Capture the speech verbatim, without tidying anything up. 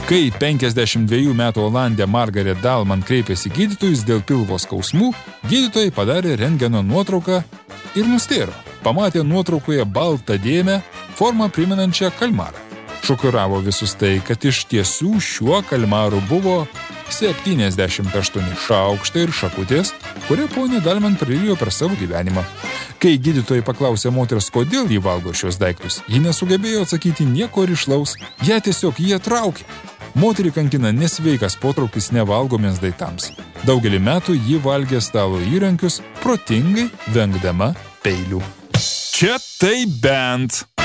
Kai penkiasdešimt dviejų metų Olandė Margaret Dalman kreipėsi gydytojus dėl pilvo skausmų, gydytojai padarė rentgeno nuotrauką ir nustėro. Pamatė nuotraukoje baltą dėmę, formą primenančią kalmarą. Šokiravo visus tai, kad iš tiesų šiuo kalmaru buvo septyniasdešimt aštuoni šaukštai ir šakutės, kurią ponė Dalman pririjo per savo gyvenimą. Kai gydytojai paklausė moters, kodėl jį valgo šios daiktus, ji nesugebėjo atsakyti nieko rišlaus, ją tiesiog jie traukė. Moterį kankina nesveikas potraukis nevalgomiems daiktams. Daugelį metų ji valgė stalo įrankius, protingai vengdama peilių. Čia tai bent.